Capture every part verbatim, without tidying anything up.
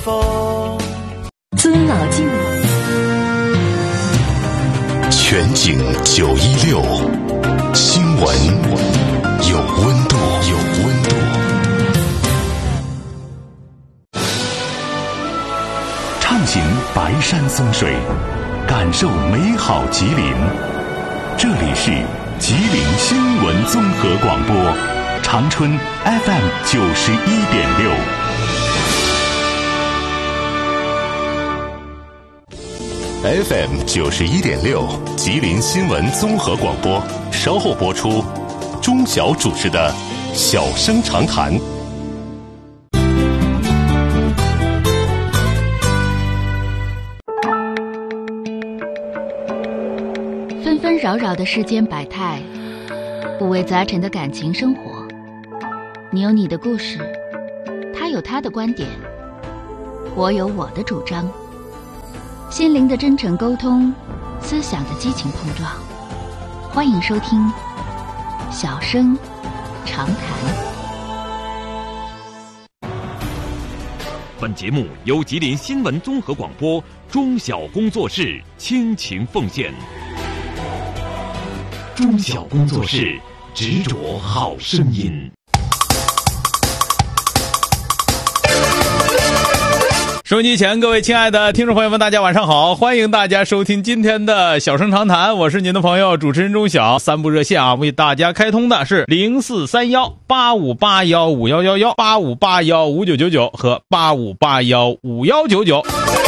尊老敬老， 全景九一六，新闻有温度，有温度。畅行白山松水，感受美好吉林。这里是吉林新闻综合广播，长春 F M 九十一点六。F M 九十一点六，吉林新闻综合广播，稍后播出。钟晓主持的《小声长谈》。 纷纷扰扰的世间百态，五味杂陈的感情生活。你有你的故事，他有他的观点，我有我的主张。心灵的真诚沟通，思想的激情碰撞。欢迎收听小声长谈。 本节目由吉林新闻综合广播中小工作室倾情奉献。中小工作室，执着好声音。 收音机前各位亲爱的听众朋友们，大家晚上好，欢迎大家收听今天的小声长谈，我是您的朋友主持人钟晓。三部热线啊，为大家开通的是零四三幺八五八幺五幺幺幺、八五八幺五九九九和八五八幺五幺九九。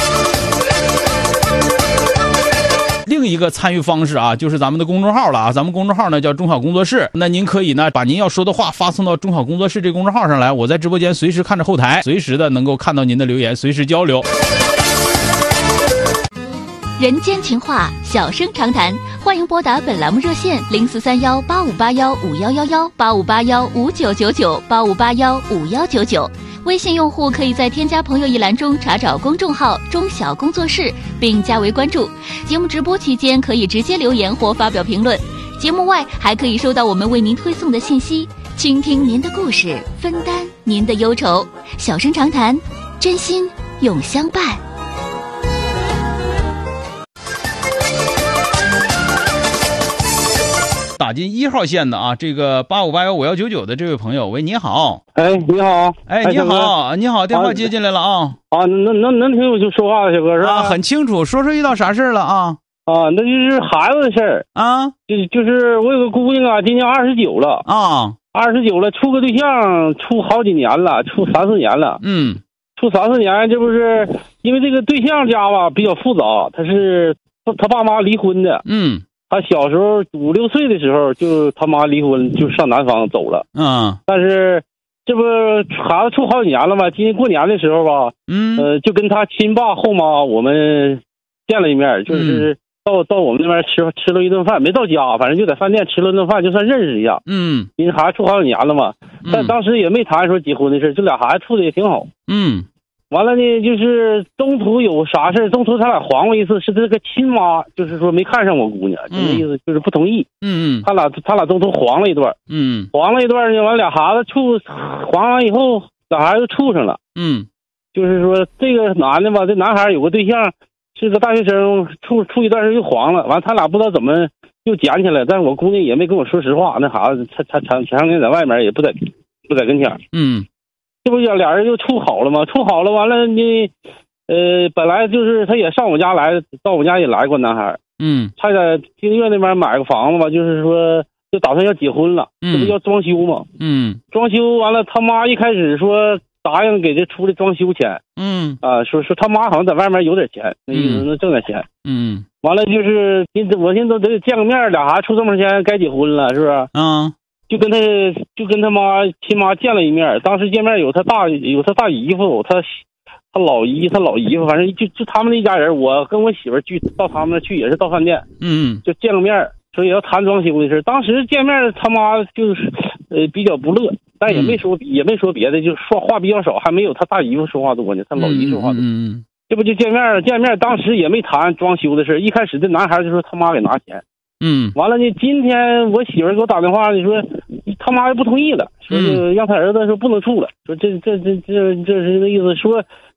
另一个参与方式啊，就是咱们的公众号了啊，咱们公众号呢叫中小工作室，那您可以呢把您要说的话发送到中小工作室这个公众号上来，我在直播间随时看着后台，随时的能够看到您的留言，随时交流。 人间情话，小声长谈，欢迎拨打本栏目热线零四三幺八五八幺五幺幺幺、八五八幺五九九九、八五八幺五幺九九。微信用户可以在添加朋友一栏中查找公众号中小工作室并加为关注。节目直播期间可以直接留言或发表评论，节目外还可以收到我们为您推送的信息，倾听您的故事，分担您的忧愁。小声长谈，真心永相伴。 打进一号线的啊，这个八五八幺五幺九九的这位朋友，喂，你好。 哎，你好。 哎，你好，你好，电话接进来了啊。 啊，能能能听我就说话的，小哥是吧？ 啊，很清楚，说说遇到啥事儿了啊？ 啊，那就是孩子的事儿啊。 就就是我有个姑娘啊，今年二十九了啊， 二十九了，处个对象处好几年了，处三四年了。 嗯， 处三四年，这不是因为这个对象家吧比较复杂，他是他他爸妈离婚的。 嗯。 他小时候五六岁的时候就他妈离婚，就上南方走了。 嗯， 但是这不孩子处好几年了嘛，今年过年的时候吧， 嗯， 呃，就跟他亲爸后妈我们见了一面，就是到、嗯、到我们那边吃吃了一顿饭，没到家，反正就在饭店吃了顿饭，就算认识一下。 嗯， 因为孩子处好几年了嘛，但当时也没谈说结婚的事，这俩孩子处的也挺好。 嗯。 完了呢，就是中途有啥事中途他俩黄过一次，是这个亲妈，就是说没看上我姑娘，就那意思就是不同意。 嗯嗯， 他俩他俩中途黄了一段， 嗯， 黄了一段呢，完俩孩子处黄完以后，俩孩子处上了。 嗯， 就是说这个男的吧，这男孩有个对象，是个大学生，处处一段时间又黄了，完他俩不知道怎么又捡起来，但是我姑娘也没跟我说实话，那孩子他他他前两天在外面也不在不在跟前。 嗯。 这不俩人就处好了吗？处好了，完了呢，呃，本来就是他也上我家来，到我家也来过男孩， 嗯， 他在金岳那边买个房子嘛，就是说就打算要结婚了，这不要装修嘛， 嗯， 装修完了，他妈一开始说答应给这出的装修钱， 嗯， 啊，说说他妈好像在外面有点钱，那意思能挣点钱， 嗯， 完了就是我现在都得见个面，俩孩子处这么长时间该结婚了，是不是？ 嗯。 就跟他就跟他妈亲妈见了一面，当时见面有他大有他大姨夫，他他老姨他老姨夫，反正就就他们那一家人，我跟我媳妇去到他们那去也是到饭店， 嗯， 就见个面，所以要谈装修的事。当时见面他妈就是呃比较不乐，但也没说、嗯、也没说别的，就说话比较少，还没有他大姨夫说话多呢，他老姨说话多。 嗯嗯， 这不就见面见面，当时也没谈装修的事，一开始这男孩就说他妈给拿钱。 嗯， 完了呢，今天我媳妇给我打电话，你说他妈又不同意了，说让他儿子说不能处了，说这这这这这是那意思，说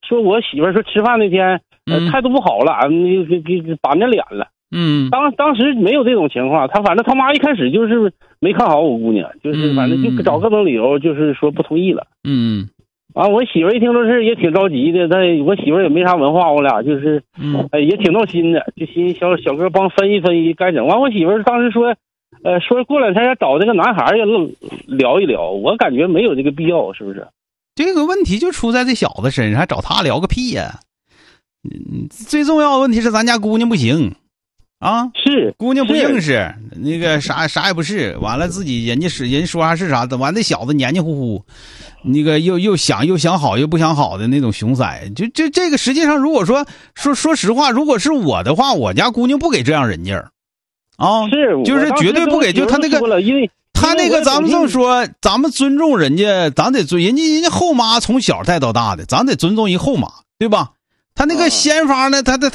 说我媳妇儿说吃饭那天呃、 嗯态度不好了，那给给给板着脸了。 嗯当当时没有这种情况，他反正他妈一开始就是没看好我姑娘，就是反正就找各种理由，就是说不同意了。 嗯啊，我媳妇儿一听这事也挺着急的，但我媳妇儿也没啥文化，我俩就是， 嗯呃，也挺闹心的，就寻思小小哥帮分析分析该整。完，我媳妇儿当时说，呃，说过两天要找这个男孩也聊一聊，我感觉没有这个必要，是不是？ 这个问题就出在这小子身上，还找他聊个屁呀、嗯，最重要的问题是咱家姑娘不行啊， 是姑娘不硬实，那个啥啥也不是，完了自己人家是人说啥是啥的，完那小子黏黏糊糊，那个又又想又想好又不想好的那种熊仔，就这这个实际上如果说说说实话，如果是我的话，我家姑娘不给这样人家啊， 是就是绝对不给，就他那个因为他那个咱们这么说，咱们尊重人家，咱得尊人家人家后妈从小带到大的，咱得尊重一后妈，对吧？他那个先法呢，他他他